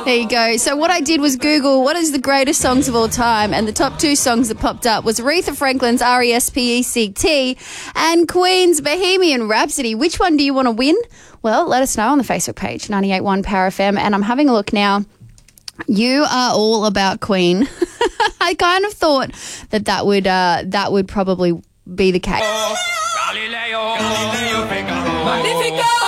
There you go. So what I did was Google what is the greatest songs of all time, and the top two songs that popped up was Aretha Franklin's R.E.S.P.E.C.T. and Queen's Bohemian Rhapsody. Which one do you want to win? Well, let us know on the Facebook page, 98.1 Power FM, and I'm having a look now. You are all about Queen. I kind of thought that would probably be the case. Galileo, Magnifico.